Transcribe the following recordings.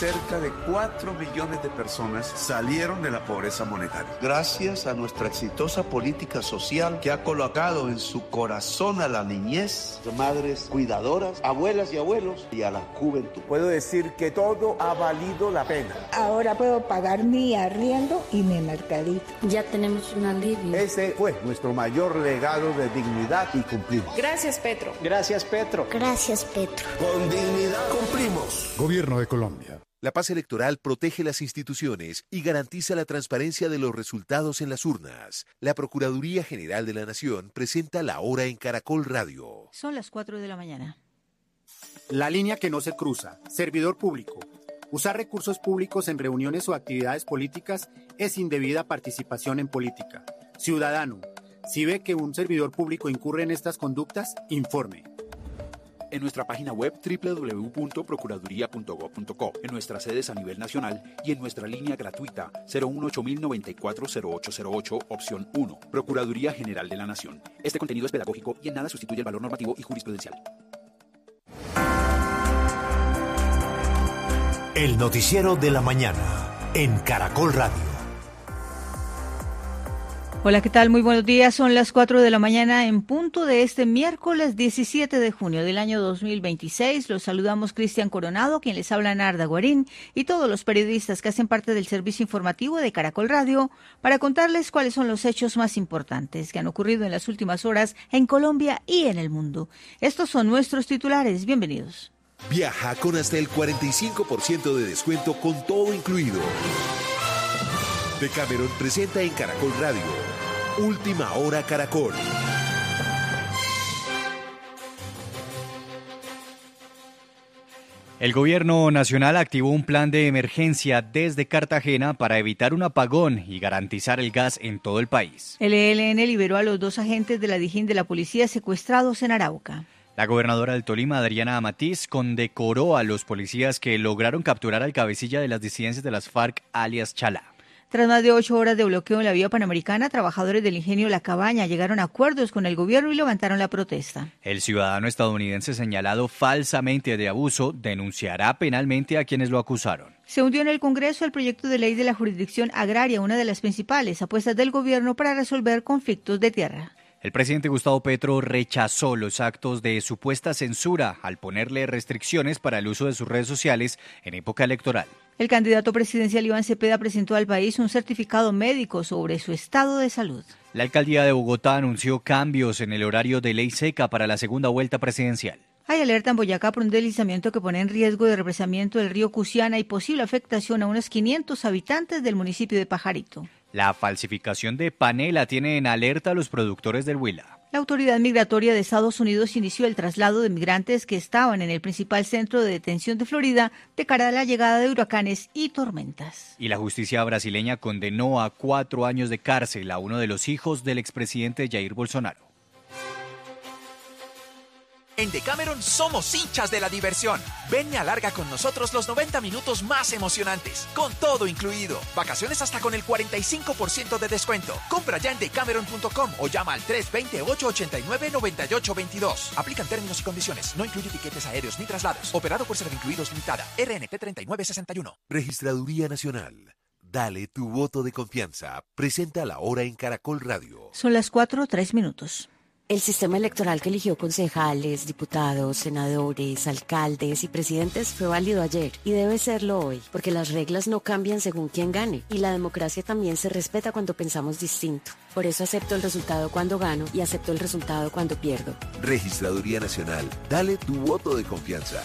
cerca de 4 millones de personas salieron de la pobreza monetaria. Gracias a nuestra exitosa política social que ha colocado en su corazón a la niñez, madres cuidadoras, abuelas y abuelos y a la juventud. Puedo decir que todo ha valido la pena. Ahora puedo pagar mi arriendo y mi mercadito. Ya tenemos un alivio. Ese fue nuestro mayor legado de dignidad y cumplimos. Gracias, Petro. Gracias, Petro. Gracias, Petro. Con dignidad cumplimos. Gobierno de Colombia. La paz electoral protege las instituciones y garantiza la transparencia de los resultados en las urnas. La Procuraduría General de la Nación presenta La Hora en Caracol Radio. Son las 4 de la mañana. La línea que no se cruza. Servidor público. Usar recursos públicos en reuniones o actividades políticas es indebida participación en política. Ciudadano, si ve que un servidor público incurre en estas conductas, informe. En nuestra página web www.procuraduría.gov.co, en nuestras sedes a nivel nacional y en nuestra línea gratuita 018-094-0808, opción 1. Procuraduría General de la Nación. Este contenido es pedagógico y en nada sustituye el valor normativo y jurisprudencial. El noticiero de la mañana en Caracol Radio. Hola, ¿qué tal? Muy buenos días. Son las 4 de la mañana en punto de este miércoles 17 de junio del año 2026. Los saludamos Cristian Coronado, quien les habla Narda Guarín, y todos los periodistas que hacen parte del servicio informativo de Caracol Radio para contarles cuáles son los hechos más importantes que han ocurrido en las últimas horas en Colombia y en el mundo. Estos son nuestros titulares. Bienvenidos. Viaja con hasta el 45% de descuento con todo incluido. Decameron presenta en Caracol Radio Última Hora Caracol. El gobierno nacional activó un plan de emergencia desde Cartagena para evitar un apagón y garantizar el gas en todo el país. El ELN liberó a los 2 agentes de la Dijín de la policía secuestrados en Arauca. La gobernadora del Tolima, Adriana Amatiz, condecoró a los policías que lograron capturar al cabecilla de las disidencias de las FARC, alias Chalá. Tras más de 8 horas de bloqueo en la vía panamericana, trabajadores del ingenio La Cabaña llegaron a acuerdos con el gobierno y levantaron la protesta. El ciudadano estadounidense señalado falsamente de abuso denunciará penalmente a quienes lo acusaron. Se hundió en el Congreso el proyecto de ley de la jurisdicción agraria, una de las principales apuestas del gobierno para resolver conflictos de tierra. El presidente Gustavo Petro rechazó los actos de supuesta censura al ponerle restricciones para el uso de sus redes sociales en época electoral. El candidato presidencial Iván Cepeda presentó al país un certificado médico sobre su estado de salud. La alcaldía de Bogotá anunció cambios en el horario de ley seca para la segunda vuelta presidencial. Hay alerta en Boyacá por un deslizamiento que pone en riesgo de represamiento del río Cusiana y posible afectación a unos 500 habitantes del municipio de Pajarito. La falsificación de panela tiene en alerta a los productores del Huila. La Autoridad Migratoria de Estados Unidos inició el traslado de migrantes que estaban en el principal centro de detención de Florida de cara a la llegada de huracanes y tormentas. Y la justicia brasileña condenó a 4 años de cárcel a uno de los hijos del expresidente Jair Bolsonaro. En Decameron somos hinchas de la diversión. Ven y alarga con nosotros los 90 minutos más emocionantes, con todo incluido. Vacaciones hasta con el 45% de descuento. Compra ya en decameron.com o llama al 320-889-9822. Aplican términos y condiciones. No incluye tiquetes aéreos ni traslados. Operado por Servincluidos Limitada. RNT 3961. Registraduría Nacional. Dale tu voto de confianza. Presenta La Hora en Caracol Radio. Son las 4:03. El sistema electoral que eligió concejales, diputados, senadores, alcaldes y presidentes fue válido ayer y debe serlo hoy, porque las reglas no cambian según quién gane y la democracia también se respeta cuando pensamos distinto. Por eso acepto el resultado cuando gano y acepto el resultado cuando pierdo. Registraduría Nacional. Dale tu voto de confianza.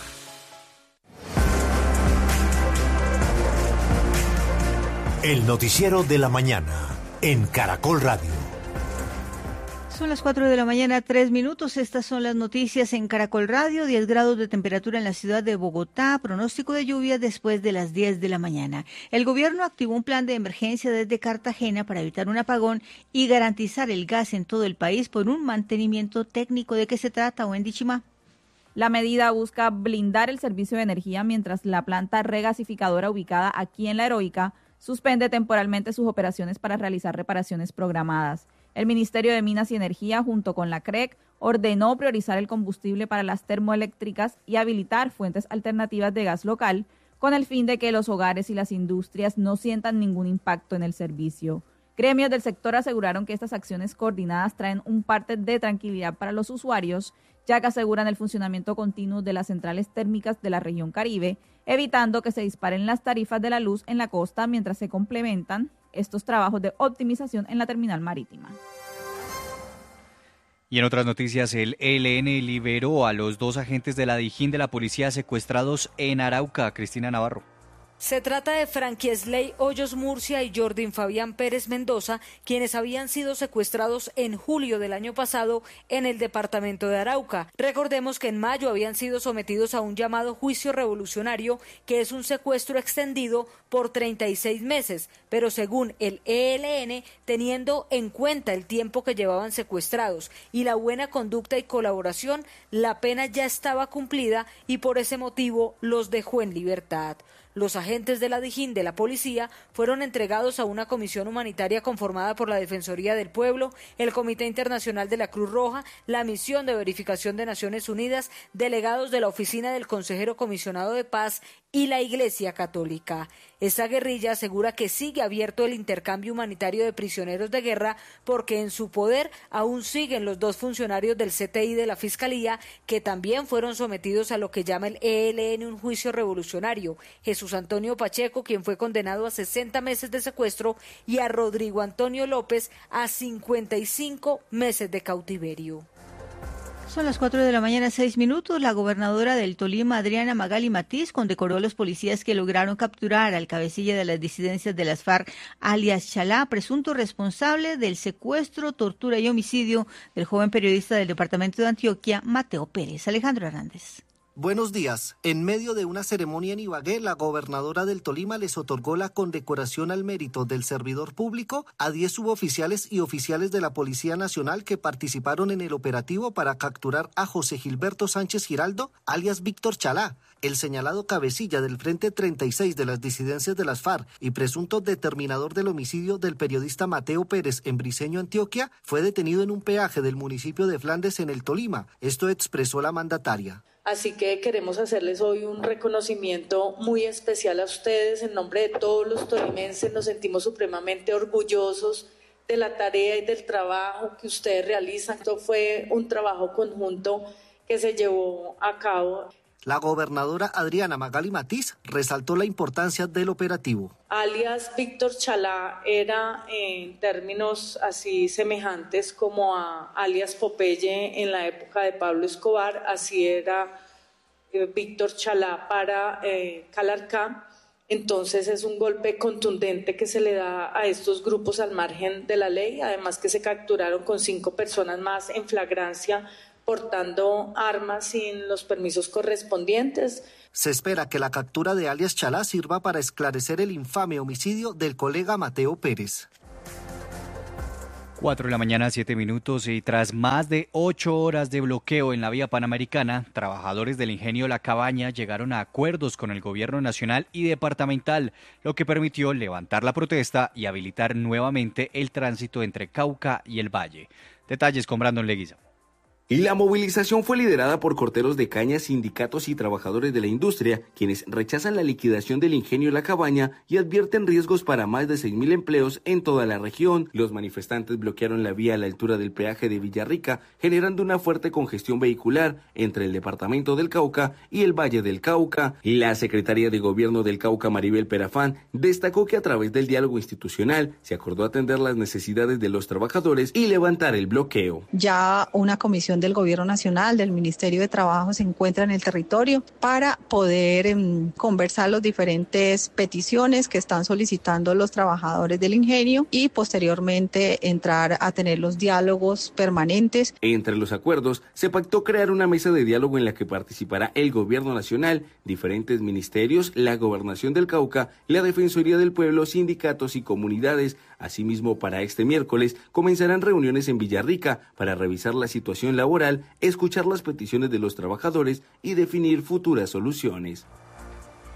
El noticiero de la mañana en Caracol Radio. Son las 4 de la mañana, 3 minutos. Estas son las noticias en Caracol Radio. 10 grados de temperatura en la ciudad de Bogotá. Pronóstico de lluvia después de las 10 de la mañana. El gobierno activó un plan de emergencia desde Cartagena para evitar un apagón y garantizar el gas en todo el país por un mantenimiento técnico. ¿De qué se trata, Wendy Chimá? La medida busca blindar el servicio de energía mientras la planta regasificadora ubicada aquí en La Heroica suspende temporalmente sus operaciones para realizar reparaciones programadas. El Ministerio de Minas y Energía, junto con la CREC, ordenó priorizar el combustible para las termoeléctricas y habilitar fuentes alternativas de gas local, con el fin de que los hogares y las industrias no sientan ningún impacto en el servicio. Gremios del sector aseguraron que estas acciones coordinadas traen un parte de tranquilidad para los usuarios, ya que aseguran el funcionamiento continuo de las centrales térmicas de la región Caribe, evitando que se disparen las tarifas de la luz en la costa mientras se complementan estos trabajos de optimización en la terminal marítima. Y en otras noticias, el ELN liberó a los 2 agentes de la Dijín de la policía secuestrados en Arauca. Cristina Navarro. Se trata de Frankiesley Hoyos Murcia y Jordin Fabián Pérez Mendoza, quienes habían sido secuestrados en julio del año pasado en el departamento de Arauca. Recordemos que en mayo habían sido sometidos a un llamado juicio revolucionario, que es un secuestro extendido por 36 meses, pero según el ELN, teniendo en cuenta el tiempo que llevaban secuestrados y la buena conducta y colaboración, la pena ya estaba cumplida y por ese motivo los dejó en libertad. Los agentes de la Dijín de la policía fueron entregados a una comisión humanitaria conformada por la Defensoría del Pueblo, el Comité Internacional de la Cruz Roja, la Misión de Verificación de Naciones Unidas, delegados de la Oficina del Consejero Comisionado de Paz y la Iglesia Católica. Esta guerrilla asegura que sigue abierto el intercambio humanitario de prisioneros de guerra porque en su poder aún siguen los 2 funcionarios del CTI de la Fiscalía que también fueron sometidos a lo que llama el ELN un juicio revolucionario. Jesús Antonio Pacheco, quien fue condenado a 60 meses de secuestro, y a Rodrigo Antonio López a 55 meses de cautiverio. Son las 4 de la mañana, 6 minutos. La gobernadora del Tolima, Adriana Magali Matiz, condecoró a los policías que lograron capturar al cabecilla de las disidencias de las FARC, alias Chalá, presunto responsable del secuestro, tortura y homicidio del joven periodista del departamento de Antioquia, Mateo Pérez. Alejandro Hernández. Buenos días. En medio de una ceremonia en Ibagué, la gobernadora del Tolima les otorgó la condecoración al mérito del servidor público a 10 suboficiales y oficiales de la Policía Nacional que participaron en el operativo para capturar a José Gilberto Sánchez Giraldo, alias Víctor Chalá, el señalado cabecilla del Frente 36 de las disidencias de las FARC y presunto determinador del homicidio del periodista Mateo Pérez en Briceño, Antioquia. Fue detenido en un peaje del municipio de Flandes en el Tolima. Esto expresó la mandataria. Así que queremos hacerles hoy un reconocimiento muy especial a ustedes. En nombre de todos los tolimenses nos sentimos supremamente orgullosos de la tarea y del trabajo que ustedes realizan. Esto fue un trabajo conjunto que se llevó a cabo. La gobernadora Adriana Magali Matiz resaltó la importancia del operativo. Alias Víctor Chalá era en términos así semejantes como a alias Popeye en la época de Pablo Escobar, así era Víctor Chalá para Calarcá. Entonces es un golpe contundente que se le da a estos grupos al margen de la ley, además que se capturaron con 5 personas más en flagrancia portando armas sin los permisos correspondientes. Se espera que la captura de alias Chalá sirva para esclarecer el infame homicidio del colega Mateo Pérez. 4 de la mañana, 7 minutos, y tras más de 8 horas de bloqueo en la vía panamericana, trabajadores del ingenio La Cabaña llegaron a acuerdos con el gobierno nacional y departamental, lo que permitió levantar la protesta y habilitar nuevamente el tránsito entre Cauca y el Valle. Detalles con Brandon Leguiza. Y la movilización fue liderada por corteros de caña, sindicatos y trabajadores de la industria, quienes rechazan la liquidación del ingenio La Cabaña y advierten riesgos para más de 6.000 empleos en toda la región. Los manifestantes bloquearon la vía a la altura del peaje de Villarrica, generando una fuerte congestión vehicular entre el departamento del Cauca y el Valle del Cauca. La secretaria de Gobierno del Cauca, Maribel Perafán, destacó que a través del diálogo institucional se acordó atender las necesidades de los trabajadores y levantar el bloqueo. Ya una comisión del Gobierno Nacional, del Ministerio de Trabajo, se encuentra en el territorio para poder conversar las diferentes peticiones que están solicitando los trabajadores del ingenio y posteriormente entrar a tener los diálogos permanentes. Entre los acuerdos se pactó crear una mesa de diálogo en la que participará el Gobierno Nacional, diferentes ministerios, la Gobernación del Cauca, la Defensoría del Pueblo, sindicatos y comunidades. Asimismo, para este miércoles comenzarán reuniones en Villarrica para revisar la situación laboral, escuchar las peticiones de los trabajadores y definir futuras soluciones.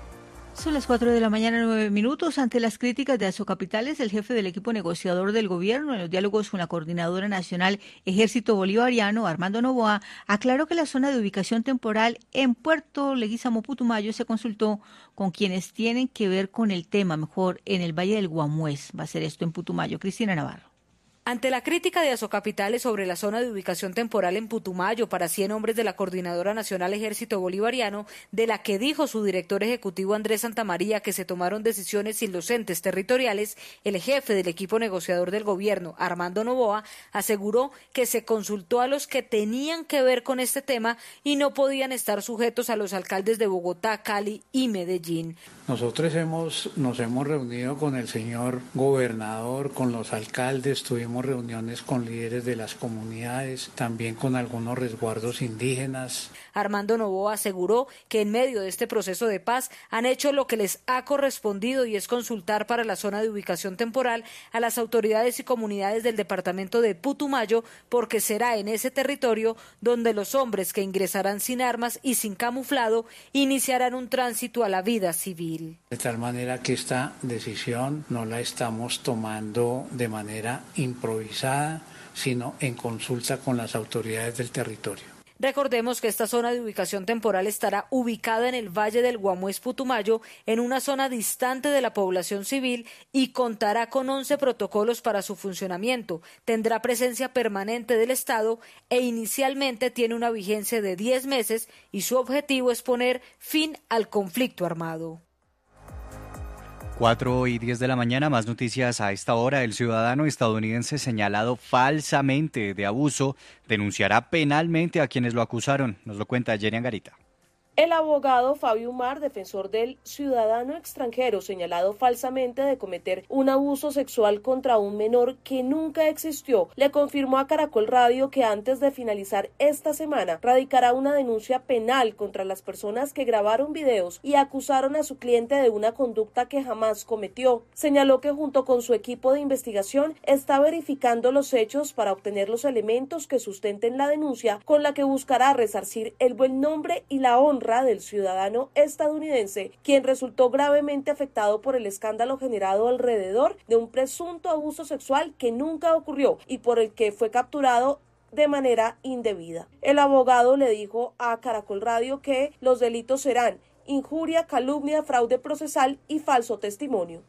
Son las 4 de la mañana, 9 minutos. Ante las críticas de Asocapitales, el jefe del equipo negociador del gobierno en los diálogos con la Coordinadora Nacional Ejército Bolivariano, Armando Noboa, aclaró que la zona de ubicación temporal en Puerto Leguízamo, Putumayo, se consultó con quienes tienen que ver con el tema, mejor en el Valle del Guamués. Va a ser esto en Putumayo. Cristina Navarro. Ante la crítica de Asocapitales sobre la zona de ubicación temporal en Putumayo para 100 hombres de la Coordinadora Nacional Ejército Bolivariano, de la que dijo su director ejecutivo Andrés Santamaría que se tomaron decisiones sin los entes territoriales, el jefe del equipo negociador del gobierno, Armando Noboa, aseguró que se consultó a los que tenían que ver con este tema y no podían estar sujetos a los alcaldes de Bogotá, Cali y Medellín. Nosotros nos hemos reunido con el señor gobernador, con los alcaldes, tuvimos reuniones con líderes de las comunidades, también con algunos resguardos indígenas. Armando Noboa aseguró que en medio de este proceso de paz han hecho lo que les ha correspondido y es consultar para la zona de ubicación temporal a las autoridades y comunidades del departamento de Putumayo, porque será en ese territorio donde los hombres que ingresarán sin armas y sin camuflado iniciarán un tránsito a la vida civil. De tal manera que esta decisión no la estamos tomando de manera improvisada, sino en consulta con las autoridades del territorio. Recordemos que esta zona de ubicación temporal estará ubicada en el Valle del Guamués, Putumayo, en una zona distante de la población civil y contará con 11 protocolos para su funcionamiento. Tendrá presencia permanente del Estado e inicialmente tiene una vigencia de 10 meses y su objetivo es poner fin al conflicto armado. 4:10 de la mañana, más noticias a esta hora. El ciudadano estadounidense señalado falsamente de abuso denunciará penalmente a quienes lo acusaron. Nos lo cuenta Jenny Angarita. El abogado Fabio Umar, defensor del ciudadano extranjero señalado falsamente de cometer un abuso sexual contra un menor que nunca existió, le confirmó a Caracol Radio que antes de finalizar esta semana radicará una denuncia penal contra las personas que grabaron videos y acusaron a su cliente de una conducta que jamás cometió. Señaló que junto con su equipo de investigación está verificando los hechos para obtener los elementos que sustenten la denuncia, con la que buscará resarcir el buen nombre y la honra del ciudadano estadounidense, quien resultó gravemente afectado por el escándalo generado alrededor de un presunto abuso sexual que nunca ocurrió y por el que fue capturado de manera indebida. El abogado le dijo a Caracol Radio que los delitos serán injuria, calumnia, fraude procesal y falso testimonio.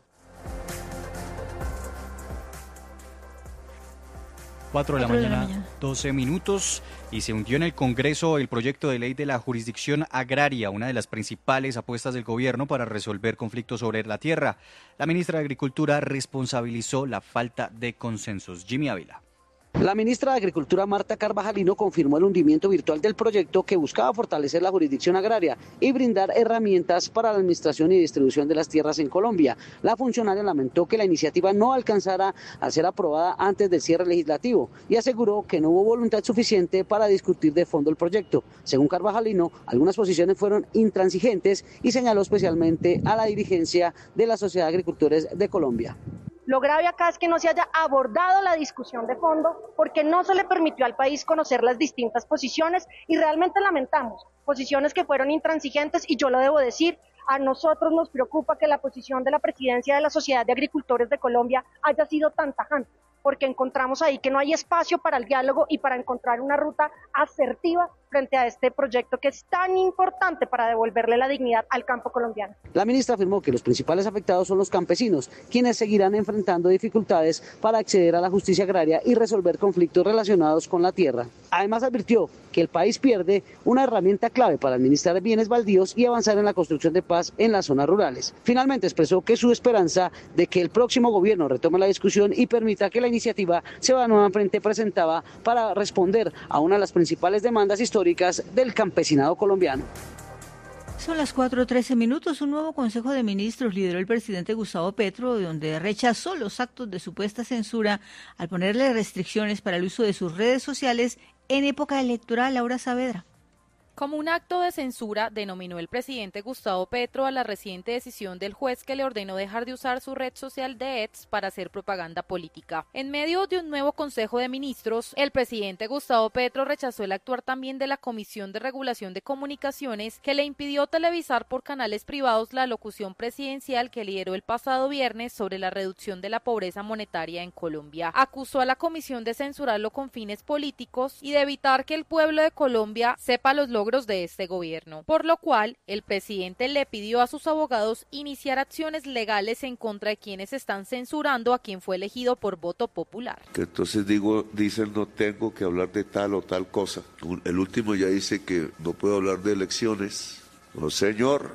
4 de la mañana, 12 minutos, y se hundió en el Congreso el proyecto de ley de la jurisdicción agraria, una de las principales apuestas del gobierno para resolver conflictos sobre la tierra. La ministra de Agricultura responsabilizó la falta de consensos. Jimmy Ávila. La ministra de Agricultura, Marta Carvajalino, confirmó el hundimiento virtual del proyecto que buscaba fortalecer la jurisdicción agraria y brindar herramientas para la administración y distribución de las tierras en Colombia. La funcionaria lamentó que la iniciativa no alcanzara a ser aprobada antes del cierre legislativo y aseguró que no hubo voluntad suficiente para discutir de fondo el proyecto. Según Carvajalino, algunas posiciones fueron intransigentes y señaló especialmente a la dirigencia de la Sociedad de Agricultores de Colombia. Lo grave acá es que no se haya abordado la discusión de fondo porque no se le permitió al país conocer las distintas posiciones y realmente lamentamos posiciones que fueron intransigentes y yo lo debo decir, a nosotros nos preocupa que la posición de la presidencia de la Sociedad de Agricultores de Colombia haya sido tan tajante, porque encontramos ahí que no hay espacio para el diálogo y para encontrar una ruta asertiva frente a este proyecto que es tan importante para devolverle la dignidad al campo colombiano. La ministra afirmó que los principales afectados son los campesinos, quienes seguirán enfrentando dificultades para acceder a la justicia agraria y resolver conflictos relacionados con la tierra. Además advirtió que el país pierde una herramienta clave para administrar bienes baldíos y avanzar en la construcción de paz en las zonas rurales. Finalmente expresó que su esperanza de que el próximo gobierno retome la discusión y permita que la iniciativa sea nuevamente presentada para responder a una de las principales demandas históricas del campesinado colombiano. Son las 4:13 minutos. Un nuevo Consejo de Ministros lideró el presidente Gustavo Petro, donde rechazó los actos de supuesta censura al ponerle restricciones para el uso de sus redes sociales en época electoral. Laura Saavedra. Como un acto de censura, denominó el presidente Gustavo Petro a la reciente decisión del juez que le ordenó dejar de usar su red social de X para hacer propaganda política. En medio de un nuevo Consejo de Ministros, el presidente Gustavo Petro rechazó el actuar también de la Comisión de Regulación de Comunicaciones, que le impidió televisar por canales privados la locución presidencial que lideró el pasado viernes sobre la reducción de la pobreza monetaria en Colombia. Acusó a la comisión de censurarlo con fines políticos y de evitar que el pueblo de Colombia sepa los logros de este gobierno, por lo cual el presidente le pidió a sus abogados iniciar acciones legales en contra de quienes están censurando a quien fue elegido por voto popular. Que entonces dicen no tengo que hablar de tal o tal cosa. El último ya dice que no puedo hablar de elecciones. No señor,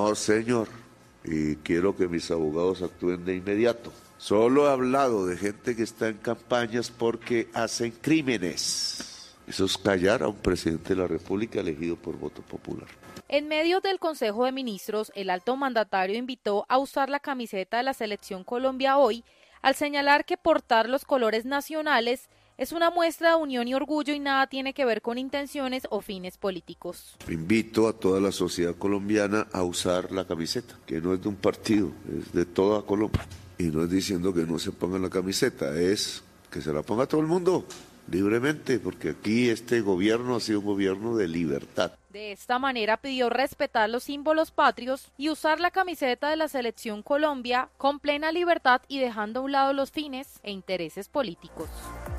y quiero que mis abogados actúen de inmediato. Solo he hablado de gente que está en campañas porque hacen crímenes. Eso es callar a un presidente de la República elegido por voto popular. En medio del Consejo de Ministros, el alto mandatario invitó a usar la camiseta de la Selección Colombia hoy, al señalar que portar los colores nacionales es una muestra de unión y orgullo y nada tiene que ver con intenciones o fines políticos. Invito a toda la sociedad colombiana a usar la camiseta, que no es de un partido, es de toda Colombia. Y no es diciendo que no se pongan la camiseta, es que se la ponga todo el mundo. Libremente, porque aquí este gobierno ha sido un gobierno de libertad. De esta manera pidió respetar los símbolos patrios y usar la camiseta de la Selección Colombia con plena libertad y dejando a un lado los fines e intereses políticos.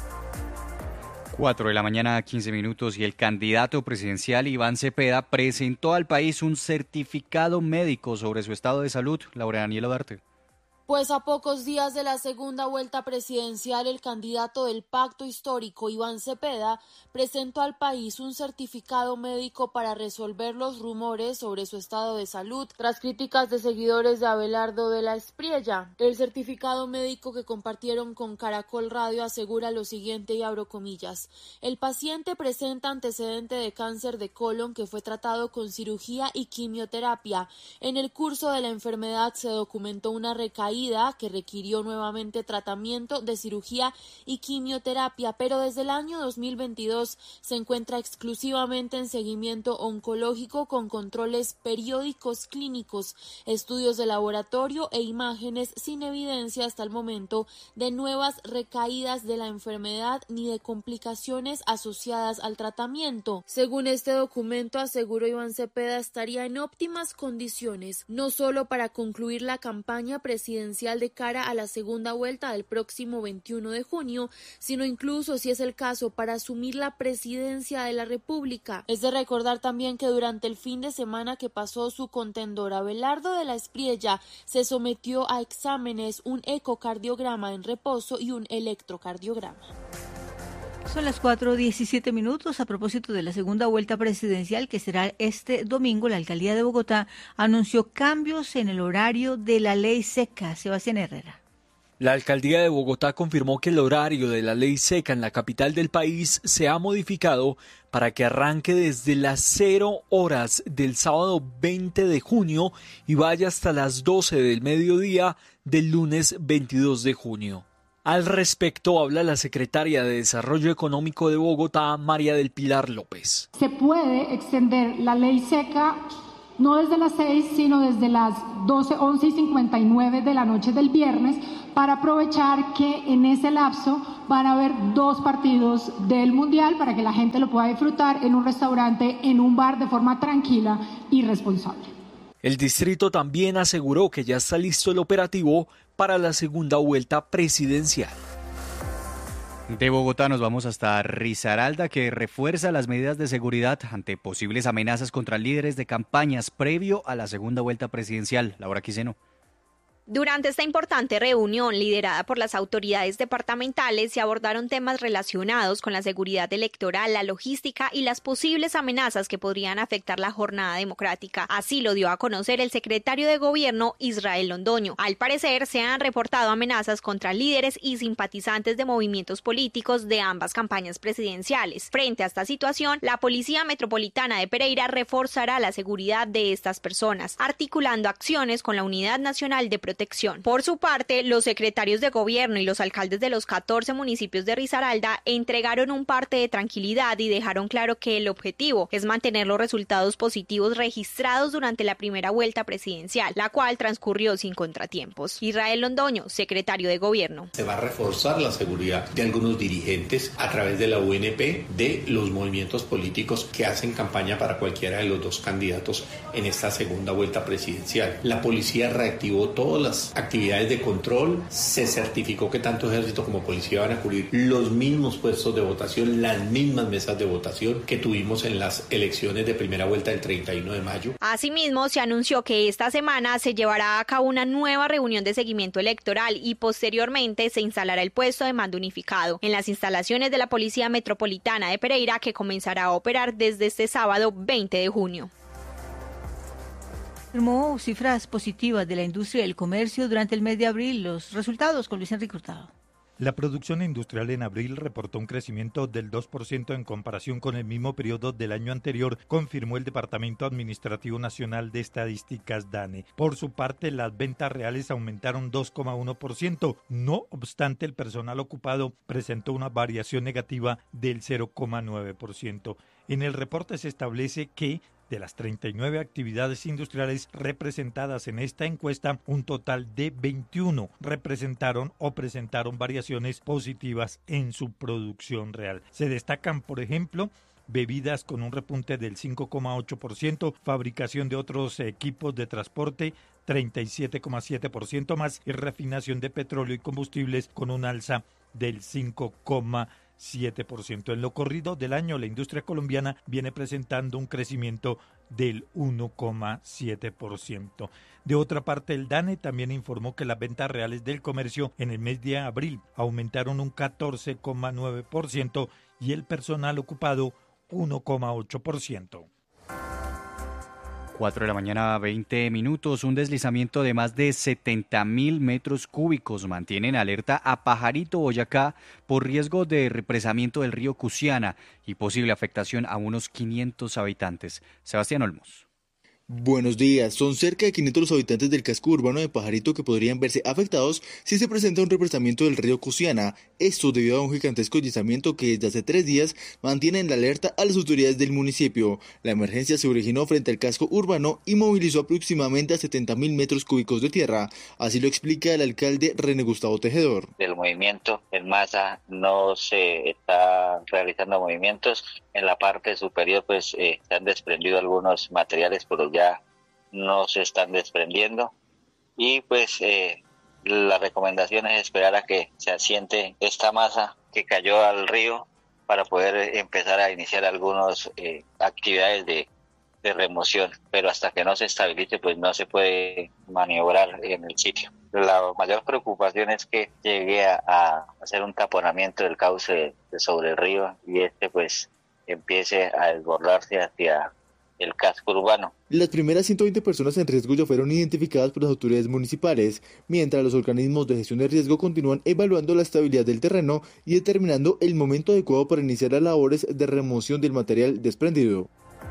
4 de la mañana, 15 minutos, y el candidato presidencial Iván Cepeda presentó al país un certificado médico sobre su estado de salud. Laura Daniela Ugarte. Pues a pocos días de la segunda vuelta presidencial, el candidato del Pacto Histórico, Iván Cepeda, presentó al país un certificado médico para resolver los rumores sobre su estado de salud, tras críticas de seguidores de Abelardo de la Espriella. El certificado médico que compartieron con Caracol Radio asegura lo siguiente, y abro comillas: el paciente presenta antecedente de cáncer de colon que fue tratado con cirugía y quimioterapia. En el curso de la enfermedad se documentó una recaída que requirió nuevamente tratamiento de cirugía y quimioterapia, pero desde el año 2022 se encuentra exclusivamente en seguimiento oncológico con controles periódicos clínicos, estudios de laboratorio e imágenes sin evidencia hasta el momento de nuevas recaídas de la enfermedad ni de complicaciones asociadas al tratamiento. Según este documento, aseguró Iván Cepeda, estaría en óptimas condiciones, no solo para concluir la campaña presidencial de cara a la segunda vuelta del próximo 21 de junio, sino incluso, si es el caso, para asumir la presidencia de la República. Es de recordar también que durante el fin de semana que pasó, su contendor Abelardo de la Espriella se sometió a exámenes, un ecocardiograma en reposo y un electrocardiograma. Son las 4:17 minutos. A propósito de la segunda vuelta presidencial que será este domingo, la alcaldía de Bogotá anunció cambios en el horario de la ley seca. Sebastián Herrera. La alcaldía de Bogotá confirmó que el horario de la ley seca en la capital del país se ha modificado para que arranque desde las 0 horas del sábado 20 de junio y vaya hasta las 12 del mediodía del lunes 22 de junio. Al respecto habla la secretaria de Desarrollo Económico de Bogotá, María del Pilar López. Se puede extender la ley seca no desde las 6, sino desde las 12, 11 y 59 de la noche del viernes, para aprovechar que en ese lapso van a haber 2 partidos del Mundial para que la gente lo pueda disfrutar en un restaurante, en un bar, de forma tranquila y responsable. El distrito también aseguró que ya está listo el operativo para la segunda vuelta presidencial. De Bogotá nos vamos hasta Risaralda, que refuerza las medidas de seguridad ante posibles amenazas contra líderes de campañas previo a la segunda vuelta presidencial. Laura Quiseno. Durante esta importante reunión liderada por las autoridades departamentales se abordaron temas relacionados con la seguridad electoral, la logística y las posibles amenazas que podrían afectar la jornada democrática. Así lo dio a conocer el secretario de Gobierno, Israel Londoño. Al parecer, se han reportado amenazas contra líderes y simpatizantes de movimientos políticos de ambas campañas presidenciales. Frente a esta situación, la Policía Metropolitana de Pereira reforzará la seguridad de estas personas, articulando acciones con la Unidad Nacional de Protección protección. Por su parte, los secretarios de gobierno y los alcaldes de los 14 municipios de Risaralda entregaron un parte de tranquilidad y dejaron claro que el objetivo es mantener los resultados positivos registrados durante la primera vuelta presidencial, la cual transcurrió sin contratiempos. Israel Londoño, secretario de gobierno. Se va a reforzar la seguridad de algunos dirigentes a través de la UNP, de los movimientos políticos que hacen campaña para cualquiera de los dos candidatos en esta segunda vuelta presidencial. La policía reactivó todas las actividades de control, se certificó que tanto ejército como policía van a cubrir los mismos puestos de votación, las mismas mesas de votación que tuvimos en las elecciones de primera vuelta del 31 de mayo. Asimismo, se anunció que esta semana se llevará a cabo una nueva reunión de seguimiento electoral y posteriormente se instalará el puesto de mando unificado en las instalaciones de la Policía Metropolitana de Pereira, que comenzará a operar desde este sábado 20 de junio. Firmó cifras positivas de la industria y el comercio durante el mes de abril. Los resultados con Luis Enrique Hurtado. La producción industrial en abril reportó un crecimiento del 2% en comparación con el mismo periodo del año anterior, confirmó el Departamento Administrativo Nacional de Estadísticas DANE. Por su parte, las ventas reales aumentaron 2,1%. No obstante, el personal ocupado presentó una variación negativa del 0,9%. En el reporte se establece que de las 39 actividades industriales representadas en esta encuesta, un total de 21 representaron o presentaron variaciones positivas en su producción real. Se destacan, por ejemplo, bebidas con un repunte del 5,8%, fabricación de otros equipos de transporte 37,7% más y refinación de petróleo y combustibles con un alza del 5,7%. En lo corrido del año, la industria colombiana viene presentando un crecimiento del 1,7%. De otra parte, el DANE también informó que las ventas reales del comercio en el mes de abril aumentaron un 14,9% y el personal ocupado 1,8%. 4 de la mañana, 20 minutos. Un deslizamiento de más de 70.000 metros cúbicos mantiene en alerta a Pajarito, Boyacá, por riesgo de represamiento del río Cusiana y posible afectación a unos 500 habitantes. Sebastián Olmos. Buenos días. Son cerca de 500 los habitantes del casco urbano de Pajarito que podrían verse afectados si se presenta un represamiento del río Cusiana. Esto debido a un gigantesco deslizamiento que desde hace 3 días mantiene en la alerta a las autoridades del municipio. La emergencia se originó frente al casco urbano y movilizó aproximadamente a 70.000 metros cúbicos de tierra. Así lo explica el alcalde René Gustavo Tejedor. El movimiento en masa no se está realizando movimientos. En la parte superior se han desprendido algunos materiales, pero ya no se están desprendiendo y la recomendación es esperar a que se asiente esta masa que cayó al río para poder empezar a iniciar algunas actividades de remoción, pero hasta que no se estabilice no se puede maniobrar en el sitio. La mayor preocupación es que llegue a hacer un taponamiento del cauce sobre el río y empiece a desbordarse hacia el casco urbano. Las primeras 120 personas en riesgo ya fueron identificadas por las autoridades municipales, mientras los organismos de gestión de riesgo continúan evaluando la estabilidad del terreno y determinando el momento adecuado para iniciar las labores de remoción del material desprendido.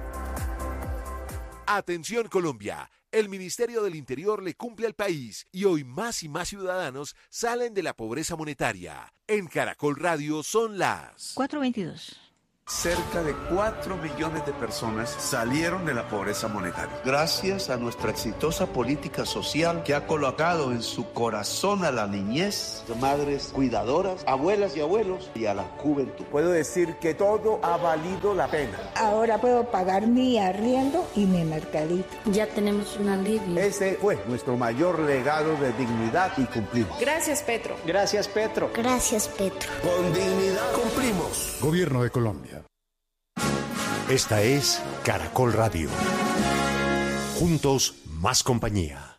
Atención Colombia, el Ministerio del Interior le cumple al país y hoy más y más ciudadanos salen de la pobreza monetaria. En Caracol Radio son las 4:22. Cerca de 4 millones de personas salieron de la pobreza monetaria. Gracias a nuestra exitosa política social que ha colocado en su corazón a la niñez, madres cuidadoras, abuelas y abuelos y a la juventud. Puedo decir que todo ha valido la pena. Ahora puedo pagar mi arriendo y mi mercadito. Ya tenemos un alivio. Ese fue nuestro mayor legado de dignidad y cumplimos. Gracias, Petro. Gracias, Petro. Gracias, Petro. Con dignidad cumplimos. Gobierno de Colombia. Esta es Caracol Radio. Juntos, más compañía.